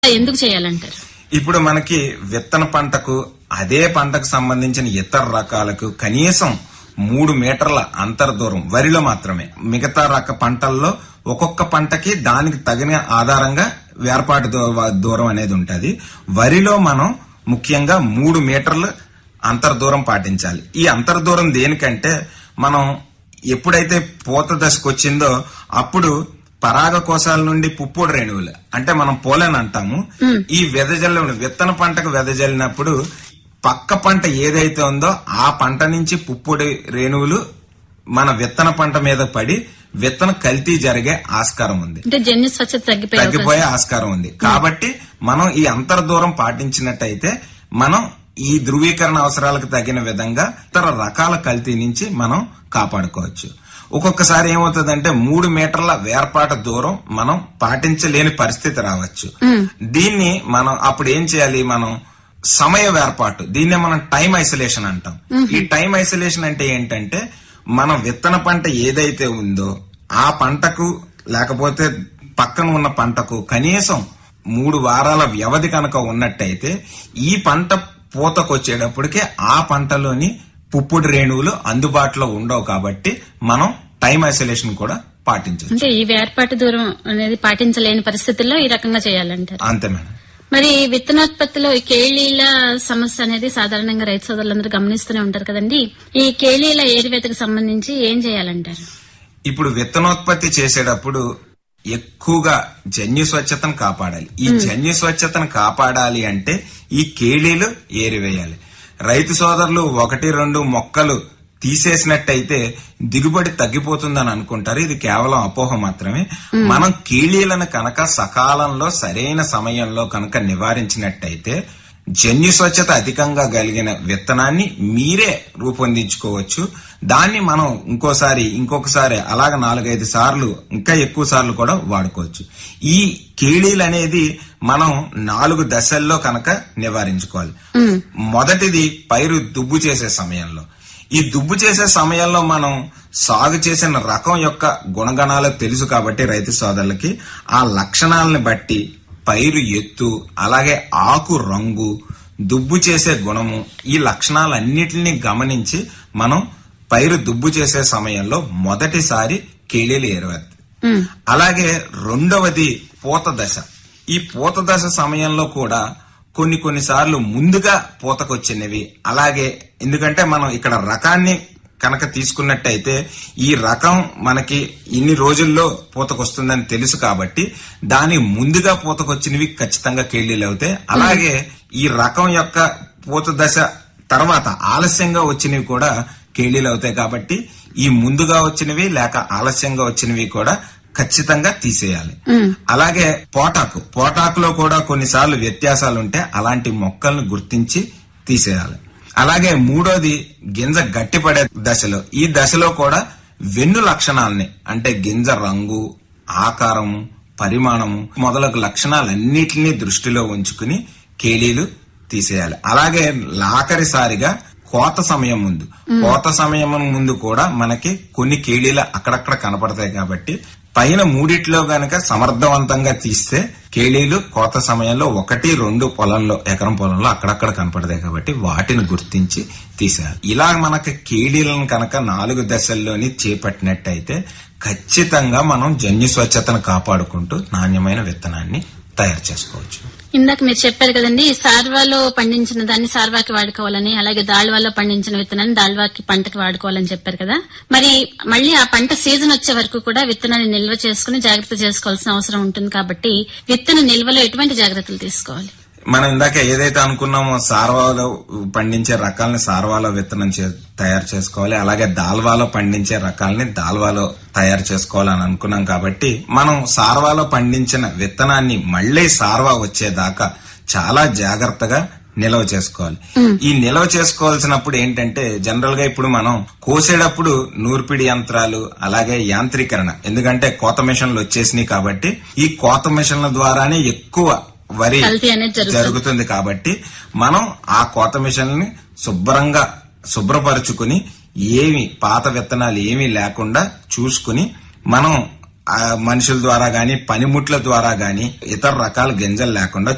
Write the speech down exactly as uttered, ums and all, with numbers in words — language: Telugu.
ఎందుకు చేయాలంటారు? ఇప్పుడు మనకి విత్తన పంటకు అదే పంటకు సంబంధించిన ఇతర రకాలకు కనీసం మూడు మీటర్ల అంతర్ దూరం వరిలో మాత్రమే. మిగతా రక పంటల్లో ఒక్కొక్క పంటకి దానికి తగిన ఆధారంగా వేర్పాటు దూరం అనేది ఉంటది. వరిలో మనం ముఖ్యంగా మూడు మీటర్లు అంతర్ దూరం పాటించాలి. ఈ అంతర్ దూరం దేనికంటే మనం ఎప్పుడైతే పూత దశకు వచ్చిందో అప్పుడు పరాగ కోశాల నుండి పుప్పొడి రేణువులు అంటే మనం పోలన్ అంటాము. ఈ వెదజల్ల విత్తన పంటకు వెదజల్లినప్పుడు పక్క పంట ఏదైతే ఉందో ఆ పంట నుంచి పుప్పొడి రేణువులు మన విత్తన పంట మీద పడి విత్తన కల్తీ జరిగే ఆస్కారం ఉంది, అంటే జన్యు స్వచ్ఛత తగ్గిపోయే ఆస్కారం ఉంది. కాబట్టి మనం ఈ అంతర్ దూరం పాటించినట్టయితే మనం ఈ ధృవీకరణ అవసరాలకు తగిన విధంగా ఇతర రకాల కల్తీ నుంచి మనం కాపాడుకోవచ్చు. ఒక్కొక్కసారి ఏమవుతుందంటే మూడు మీటర్ల వేర్పాటు దూరం మనం పాటించలేని పరిస్థితి రావచ్చు. దీన్ని మనం అప్పుడు ఏం చేయాలి? మనం సమయ వేర్పాటు, దీన్నే మనం టైం ఐసోలేషన్ అంటాం. ఈ టైం ఐసోలేషన్ అంటే ఏంటంటే మనం విత్తన పంట ఏదైతే ఉందో ఆ పంటకు లేకపోతే పక్కన ఉన్న పంటకు కనీసం మూడు వారాల వ్యవధి కనుక ఉన్నట్టయితే ఈ పంట పూతకు వచ్చేటప్పటికే ఆ పంటలోని పుప్పొడి రేణువులు అందుబాటులో ఉండవు. కాబట్టి మనం టైం ఐసోలేషన్ కూడా పాటించవచ్చు. అంటే ఈ వేర్పాటు దూరం అనేది పాటించలేని పరిస్థితుల్లో ఈ రకంగా చేయాలంటారు. అంతే మేడం. మరి విత్తనోత్పత్తిలో ఈ కేళీల సమస్య అనేది సాధారణంగా రైతు సోదరులందరూ గమనిస్తూనే ఉంటారు కదండి. ఈ కేళీల ఏరివేతకు సంబంధించి ఏం చేయాలంటారు? ఇప్పుడు విత్తనోత్పత్తి చేసేటప్పుడు ఎక్కువగా జన్యు స్వచ్ఛతను కాపాడాలి. ఈ జన్యు స్వచ్ఛతను కాపాడాలి అంటే ఈ కేళీలు ఏరివేయాలి. రైతు సోదరులు ఒకటి రెండు మొక్కలు తీసేసినట్టయితే దిగుబడి తగ్గిపోతుందని అనుకుంటారు. ఇది కేవలం అపోహ మాత్రమే. మనం కేళీలను కనుక సకాలంలో సరైన సమయంలో కనుక నివారించినట్టయితే జన్యు స్వచ్ఛత అధికంగా కలిగిన విత్తనాన్ని మీరే రూపొందించుకోవచ్చు. దాన్ని మనం ఇంకోసారి ఇంకొకసారి అలాగ నాలుగైదు సార్లు ఇంకా ఎక్కువ సార్లు కూడా వాడుకోవచ్చు. ఈ కేళీలు అనేది మనం నాలుగు దశల్లో కనుక నివారించుకోవాలి. మొదటిది పైరు దుబ్బు చేసే సమయంలో. ఈ దుబ్బు చేసే సమయంలో మనం సాగు చేసిన రకం యొక్క గుణగణాలు తెలుసు కాబట్టి రైతు సోదరులకి ఆ లక్షణాలను బట్టి పైరు ఎత్తు, అలాగే ఆకు రంగు, దుబ్బు చేసే గుణము, ఈ లక్షణాలన్నిటిని గమనించి మనం పైరు దుబ్బు చేసే సమయంలో మొదటిసారి కేళీలు ఏరవేయాలి. అలాగే రెండవది పూత దశ. ఈ పూత దశ సమయంలో కూడా కొన్ని కొన్నిసార్లు ముందుగా పూతకొచ్చినవి, అలాగే ఎందుకంటే మనం ఇక్కడ రకాన్ని కనుక తీసుకున్నట్టయితే ఈ రకం మనకి ఇన్ని రోజుల్లో పూతకొస్తుందని తెలుసు కాబట్టి దాని ముందుగా పూతకొచ్చినవి ఖచ్చితంగా కేళీలు అవుతాయి. అలాగే ఈ రకం యొక్క పూత దశ తర్వాత ఆలస్యంగా వచ్చినవి కూడా కేళీలు అవుతాయి. కాబట్టి ఈ ముందుగా వచ్చినవి లేక ఆలస్యంగా వచ్చినవి కూడా ఖచ్చితంగా తీసేయాలి. అలాగే పోటాకు పోటాకులో కూడా కొన్నిసార్లు వ్యత్యాసాలు ఉంటే అలాంటి మొక్కలను గుర్తించి తీసేయాలి. అలాగే మూడోది గింజ గట్టిపడే దశలో. ఈ దశలో కూడా వెన్ను లక్షణాలని అంటే గింజ రంగు, ఆకారము, పరిమాణము మొదలగు లక్షణాలన్నిటినీ దృష్టిలో ఉంచుకుని కేళీలు తీసేయాలి. అలాగే ఆఖరిసారిగా కోత సమయం ముందు కోత సమయం ముందు కూడా మనకి కొన్ని కేళీలు అక్కడక్కడ కనపడతాయి. కాబట్టి పైన మూడిట్లో గనక సమర్థవంతంగా తీస్తే కేళీలు కోత సమయంలో ఒకటి రెండు పొలంలో ఎకరం పొలంలో అక్కడక్కడ కనపడతాయి. కాబట్టి వాటిని గుర్తించి తీసేయాలి. ఇలా మనకి కేళీలను కనుక నాలుగు దశల్లోని చేపట్టినట్టయితే ఖచ్చితంగా మనం జన్యు స్వచ్ఛతను కాపాడుకుంటూ నాణ్యమైన విత్తనాన్ని తయారు చేసుకోవచ్చు. ఇందాక మీరు చెప్పారు కదండి, సార్వాలో పండించిన దాన్ని సార్వాకి వాడుకోవాలని, అలాగే దాళ్వాలో పండించిన విత్తనాన్ని దాళ్వాకి పంటకి వాడుకోవాలని చెప్పారు కదా. మరి మళ్ళీ ఆ పంట సీజన్ వచ్చే వరకు కూడా విత్తనాన్ని నిల్వ చేసుకుని జాగ్రత్త చేసుకోవాల్సిన అవసరం ఉంటుంది. కాబట్టి విత్తన నిల్వలో ఎటువంటి జాగ్రత్తలు తీసుకోవాలి? మనం ఇందాక ఏదైతే అనుకున్నామో సార్వాలో పండించే రకాలని సార్వాలో విత్తనం తయారు చేసుకోవాలి, అలాగే దాల్వాలో పండించే రకాలని దాల్వాలో తయారు చేసుకోవాలని అనుకున్నాం. కాబట్టి మనం సార్వాలో పండించిన విత్తనాన్ని మళ్లీ సార్వా వచ్చేదాకా చాలా జాగ్రత్తగా నిల్వ చేసుకోవాలి. ఈ నిల్వ చేసుకోవాల్సినప్పుడు ఏంటంటే జనరల్ గా ఇప్పుడు మనం కోసేటప్పుడు నూర్పిడి యంత్రాలు, అలాగే యాంత్రీకరణ, ఎందుకంటే కోత మిషన్లు వచ్చేసినాయి కాబట్టి ఈ కోత మిషన్ల ద్వారానే ఎక్కువ వరి జరుగుతుంది. కాబట్టి మనం ఆ కోత మిషన్ ని శుభ్రంగా శుభ్రపరుచుకుని ఏమి పాత విత్తనాలు ఏమీ లేకుండా చూసుకుని మనం మనుషుల ద్వారా గాని పనిముట్ల ద్వారా గాని ఇతర రకాల గింజలు లేకుండా